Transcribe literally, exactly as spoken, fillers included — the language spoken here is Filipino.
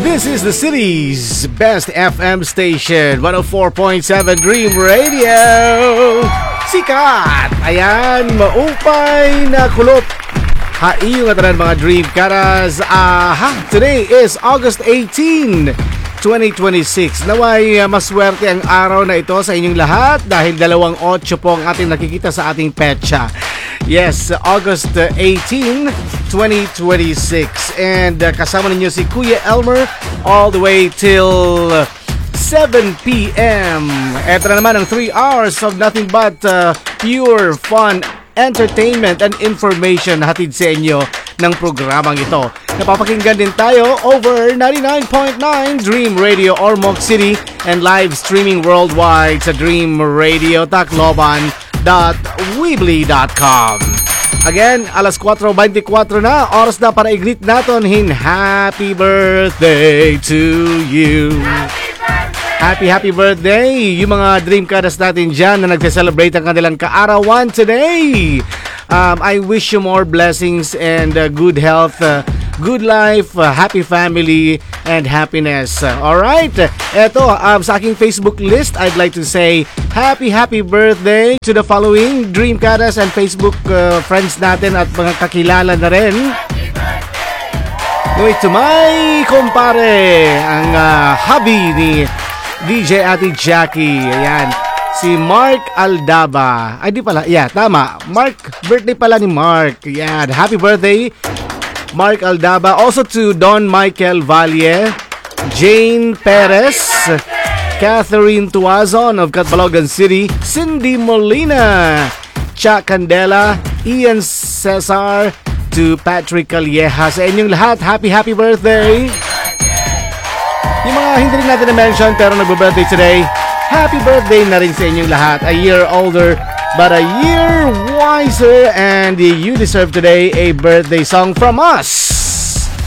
This is the city's best F M station, one oh four point seven Dream Radio. Sikat! Ayan, maupay na kulot. Haiyong atanan mga Dream Karas. Aha, today is August eighteenth, twenty twenty-six. Naway uh, maswerte ang araw na ito sa inyong lahat dahil dalawang otso po ang ating nakikita sa ating petsa. Yes, August eighteenth, twenty twenty-six. And uh, kasama ninyo si Kuya Elmer all the way till seven p.m. Ito na naman ang three hours of nothing but uh, pure fun, entertainment and information hatid sa inyo ng programang ito. Napapakinggan din tayo over ninety-nine point nine Dream Radio Ormoc City and live streaming worldwide sa dream radio tacloban dot weebly dot com. Again, alas four twenty-four na, oras na para i-greet natin hin happy birthday to you. Happy, happy birthday! Yung mga dream cadas natin dyan na nagse-celebrate ang kanilang kaarawan today. Um, I wish you more blessings and uh, good health, uh, good life, uh, happy family, and happiness. Uh, Alright? Eto, um, sa aking Facebook list, I'd like to say happy, happy birthday to the following Dream Cadas and Facebook uh, friends natin at mga kakilala na rin. Wait, to my kumpare, ang uh, hubby ni D J Ate Jackie. Ayan. Si Mark Aldaba. Ay, di pala. Yeah, tama. Mark, birthday pala ni Mark. Ayan. Happy birthday, Mark Aldaba. Also to Don Michael Valle, Jane Perez, Catherine Tuazon of Catbalogan City, Cindy Molina, Cha Candela, Ian Cesar, to Patrick Calleja. Sa inyong lahat, happy, happy birthday. Yung mga hindi rin natin na-mention pero nagbe-birthday today, happy birthday na rin sa inyong lahat. A year older but a year wiser, and you deserve today a birthday song from us.